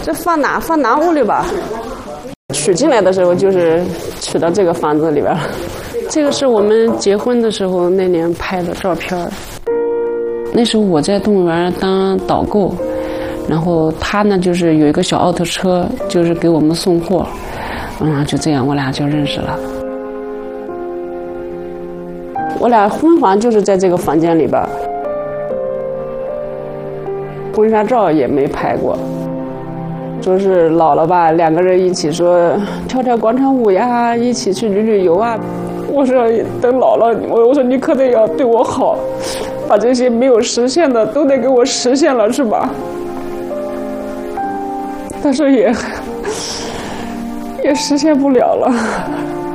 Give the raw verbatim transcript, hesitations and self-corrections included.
这放哪放哪屋里吧。娶进来的时候就是娶到这个房子里边了。这个是我们结婚的时候那年拍的照片。那时候我在动物园当导购，然后他呢就是有一个小奥特车，就是给我们送货。嗯，就这样我俩就认识了。我俩婚房就是在这个房间里边，婚纱照也没拍过。说是老了吧，两个人一起说跳跳广场舞呀，一起去旅旅游啊。我说等老了，我我说你可得要对我好，把这些没有实现的都得给我实现了，是吧？但是也也实现不了了。